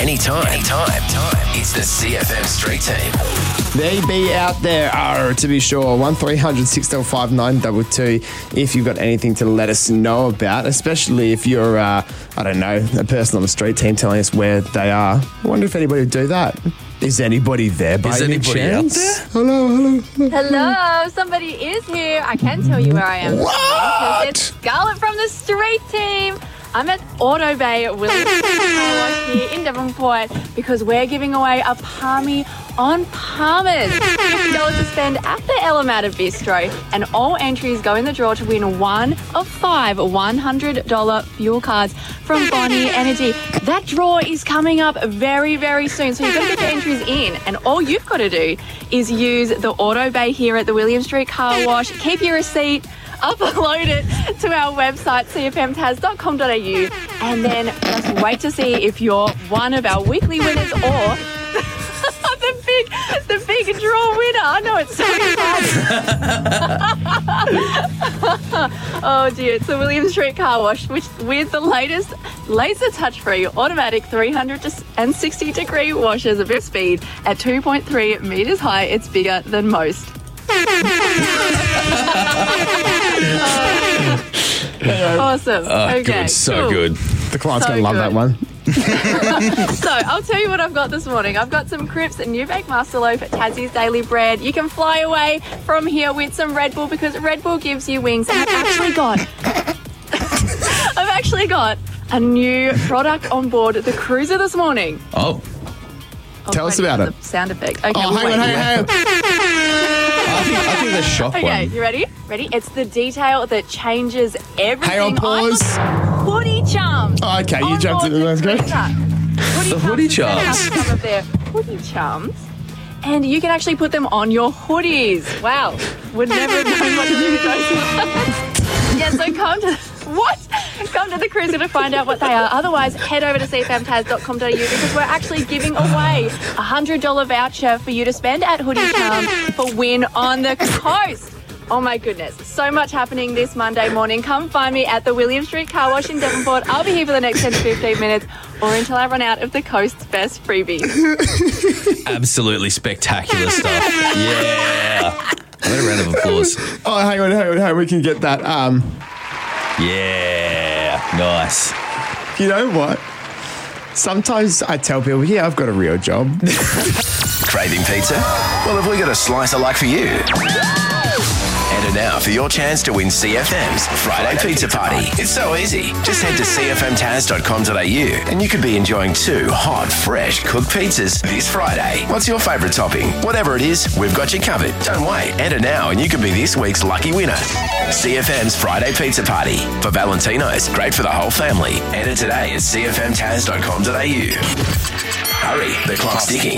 anytime. It's the CFM Street Team. They be out there, to be sure. 1300 605 922 if you've got anything to let us know about, especially if you're, a person on the street team telling us where they are. I wonder if anybody would do that. Is anybody there by any chance? Out there? Hello, somebody is here. I can tell you where I am. What? It's Scarlett from the street team. I'm at Auto Bay Williams Car Wash here in Devonport because we're giving away a Palmy on Palmers. $50 to spend at the Elamata Bistro, and all entries go in the draw to win one of 5 $100 fuel cards from Bonnie Energy. That draw is coming up very, very soon, so you've got to get the entries in, and all you've got to do is use the Auto Bay here at the William Street Car Wash. Keep your receipt, upload it to our website, cfmtaz.com.au, and then just wait to see if you're one of our weekly winners or the big draw winner. I know, it's so exciting. Oh dear, it's the William Street Car Wash, which with the latest laser touch-free automatic 360-degree washers of speed at 2.3 metres high. It's bigger than most. Awesome. Okay, good. So cool. good. The client's So going to love good. that one. So I'll tell you what I've got this morning. I've got some Crips and New Bake Master Loaf at Tassie's Daily Bread. You can fly away from here with some Red Bull because Red Bull gives you wings. And I've actually got a new product on board the Cruiser this morning. Oh. Tell us about it. The sound effect. Okay, Oh, hang on. I think the shop Okay, one. you ready? Ready? It's the detail that changes everything. Hang on, pause. Hoodie charms. Oh, okay, you On jumped board in. That's the great. Cruiser. The hoodie charms. Some of their hoodie charms. And you can actually put them on your hoodies. Wow. Would never have known what to do with those. Yeah, so come to the Cruiser to find out what they are. Otherwise, head over to cfmtaz.com.au because we're actually giving away a $100 voucher for you to spend at Hoodie Charms for Win on the Coast. Oh my goodness, so much happening this Monday morning. Come find me at the William Street Car Wash in Devonport. I'll be here for the next 10 to 15 minutes or until I run out of the Coast's best freebies. Absolutely spectacular stuff. Yeah. A round of applause. Oh, hang on. We can get that. Yeah. Nice. You know what? Sometimes I tell people, yeah, I've got a real job. Craving pizza? Well, have we got a slicer like for you? Enter now for your chance to win CFM's Friday Pizza Party. It's so easy. Just head to cfmtaz.com.au and you could be enjoying 2 hot, fresh cooked pizzas this Friday. What's your favourite topping? Whatever it is, we've got you covered. Don't wait. Enter now and you could be this week's lucky winner. CFM's Friday Pizza Party. For Valentino's, great for the whole family. Enter today at cfmtaz.com.au. Hurry, the clock's ticking.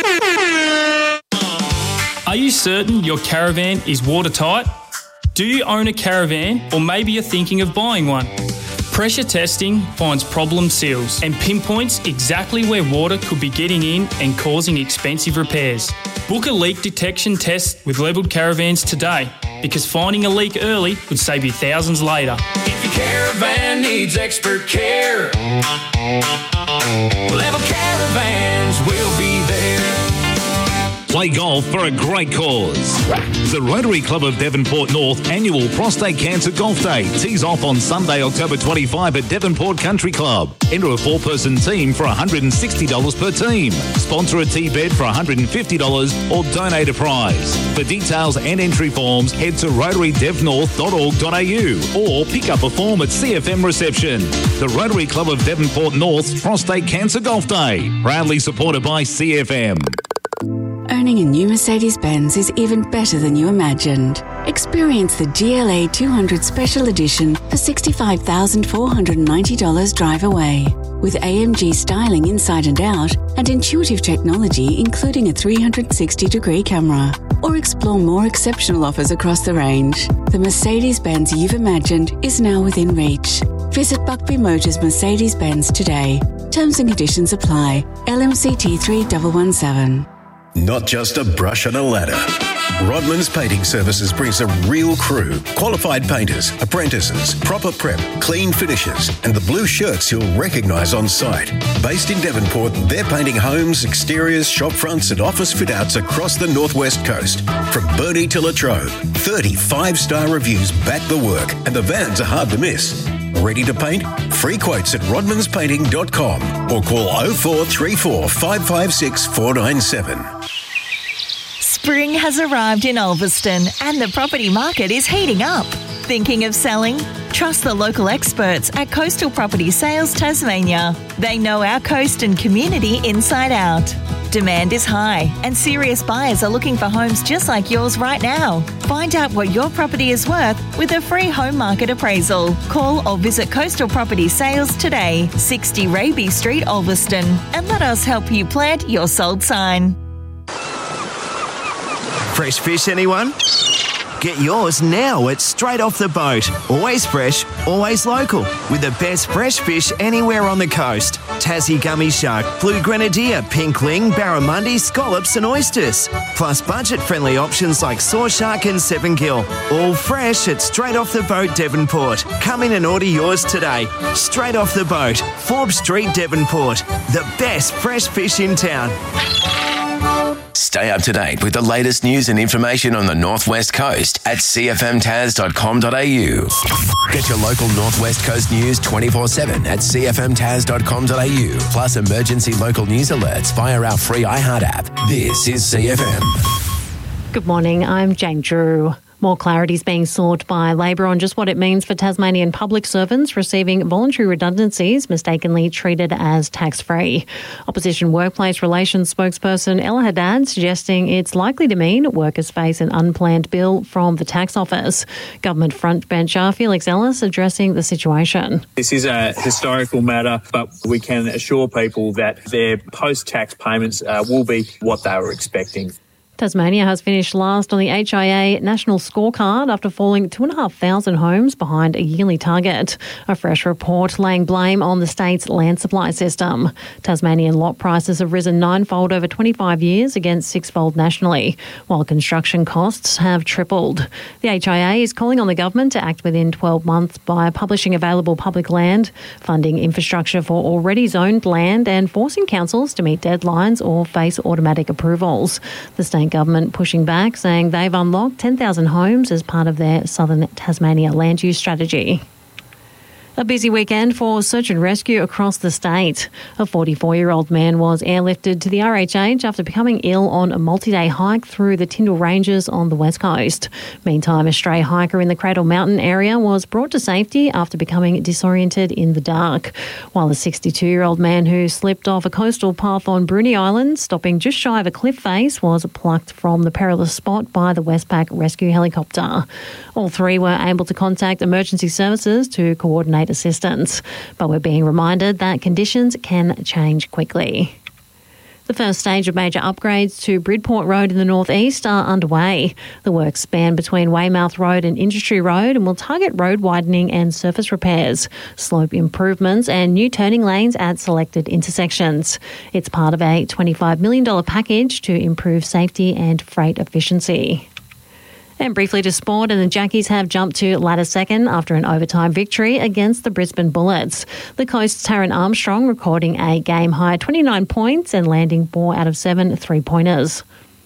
Are you certain your caravan is watertight? Do you own a caravan or maybe you're thinking of buying one? Pressure testing finds problem seals and pinpoints exactly where water could be getting in and causing expensive repairs. Book a leak detection test with Levelled Caravans today because finding a leak early could save you thousands later. If your caravan needs expert care, Level Caravans will be there. Play golf for a great cause. The Rotary Club of Devonport North annual Prostate Cancer Golf Day tees off on Sunday, October 25 at Devonport Country Club. Enter a 4-person team for $160 per team. Sponsor a tee bed for $150 or donate a prize. For details and entry forms, head to rotarydevnorth.org.au or pick up a form at CFM reception. The Rotary Club of Devonport North's Prostate Cancer Golf Day, proudly supported by CFM. Owning a new Mercedes-Benz is even better than you imagined. Experience the GLA 200 Special Edition for $65,490 drive away. With AMG styling inside and out and intuitive technology including a 360-degree camera. Or explore more exceptional offers across the range. The Mercedes-Benz you've imagined is now within reach. Visit Buckby Motors Mercedes-Benz today. Terms and conditions apply. LMCT 3117. Not just a brush and a ladder. Rodman's Painting Services brings a real crew, qualified painters, apprentices, proper prep, clean finishes, and the blue shirts you'll recognise on site. Based in Devonport, they're painting homes, exteriors, shop fronts and office fit-outs across the northwest coast. From Burnie to Latrobe, 30 5-star reviews back the work, and the vans are hard to miss. Ready to paint? Free quotes at rodmanspainting.com or call 0434 556 497. Spring has arrived in Ulverston and the property market is heating up. Thinking of selling? Trust the local experts at Coastal Property Sales Tasmania. They know our coast and community inside out. Demand is high and serious buyers are looking for homes just like yours right now. Find out what your property is worth with a free home market appraisal. Call or visit Coastal Property Sales today, 60 Raby Street, Ulverston, and let us help you plant your sold sign. Fresh fish, anyone? Get yours now at Straight Off the Boat. Always fresh, always local. With the best fresh fish anywhere on the coast. Tassie gummy shark, blue grenadier, pink ling, barramundi, scallops and oysters. Plus budget-friendly options like saw shark and 7-gill. All fresh at Straight Off the Boat, Devonport. Come in and order yours today. Straight Off the Boat, Forbes Street, Devonport. The best fresh fish in town. Stay up to date with the latest news and information on the Northwest Coast at cfmtas.com.au. Get your local Northwest Coast news 24/7 at cfmtas.com.au. Plus emergency local news alerts via our free iHeart app. This is CFM. Good morning, I'm Jane Drew. More clarity is being sought by Labor on just what it means for Tasmanian public servants receiving voluntary redundancies mistakenly treated as tax-free. Opposition Workplace Relations spokesperson Ella Haddad suggesting it's likely to mean workers face an unplanned bill from the tax office. Government frontbencher Felix Ellis addressing the situation. This is a historical matter, but we can assure people that their post-tax payments will be what they were expecting. Tasmania has finished last on the HIA national scorecard after falling 2,500 homes behind a yearly target. A fresh report laying blame on the state's land supply system. Tasmanian lot prices have risen ninefold over 25 years against sixfold nationally, while construction costs have tripled. The HIA is calling on the government to act within 12 months by publishing available public land, funding infrastructure for already zoned land and forcing councils to meet deadlines or face automatic approvals. The state government pushing back, saying they've unlocked 10,000 homes as part of their Southern Tasmania land use strategy. A busy weekend for search and rescue across the state. A 44-year-old man was airlifted to the RHH after becoming ill on a multi-day hike through the Tyndall Ranges on the west coast. Meantime, a stray hiker in the Cradle Mountain area was brought to safety after becoming disoriented in the dark, while a 62-year-old man who slipped off a coastal path on Bruny Island, stopping just shy of a cliff face, was plucked from the perilous spot by the Westpac rescue helicopter. All three were able to contact emergency services to coordinate assistance, but we're being reminded that conditions can change quickly. The first stage of major upgrades to Bridport Road in the northeast are underway. The works span between Weymouth Road and Industry Road and will target road widening and surface repairs, slope improvements and new turning lanes at selected intersections. It's part of a $25 million package to improve safety and freight efficiency. And briefly to sport, and the Jackies have jumped to ladder second after an overtime victory against the Brisbane Bullets. The Coast's Taryn Armstrong recording a game-high 29 points and landing 4 out of 7 three-pointers.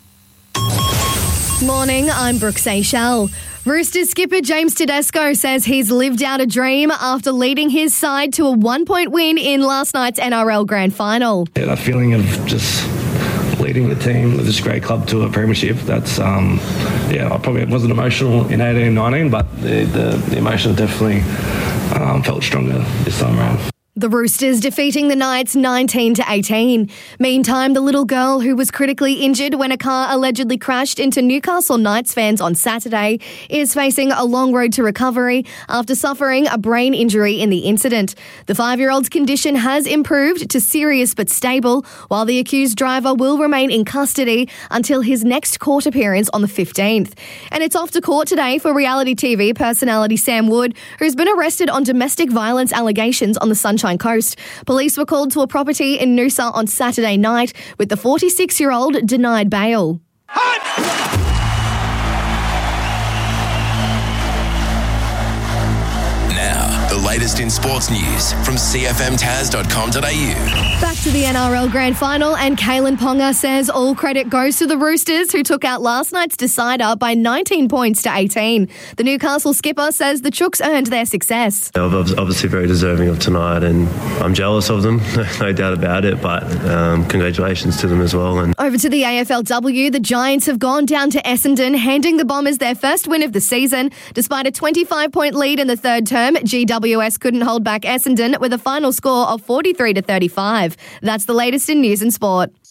Morning, I'm Brooke Seychelles. Roosters skipper James Tedesco says he's lived out a dream after leading his side to a 1-point win in last night's NRL Grand Final. Yeah, that feeling of just leading the team with this great club to a premiership, that's, I probably wasn't emotional in 18-19, but the emotion definitely felt stronger this time around. The Roosters defeating the Knights 19-18. Meantime, the little girl who was critically injured when a car allegedly crashed into Newcastle Knights fans on Saturday is facing a long road to recovery after suffering a brain injury in the incident. The 5-year-old's condition has improved to serious but stable, while the accused driver will remain in custody until his next court appearance on the 15th. And it's off to court today for reality TV personality Sam Wood, who's been arrested on domestic violence allegations on the Sunshine Coast. Police were called to a property in Noosa on Saturday night, with the 46-year-old denied bail. latest in sports news from cfmtaz.com.au. Back to the NRL Grand Final, and Kalen Ponga says all credit goes to the Roosters, who took out last night's decider by 19 points to 18. The Newcastle skipper says the Chooks earned their success. They're obviously very deserving of tonight, and I'm jealous of them, no doubt about it, but congratulations to them as well. And over to the AFLW, the Giants have gone down to Essendon, handing the Bombers their first win of the season. Despite a 25-point lead in the third term, GWS couldn't hold back Essendon with a final score of 43-35. That's the latest in news and sport.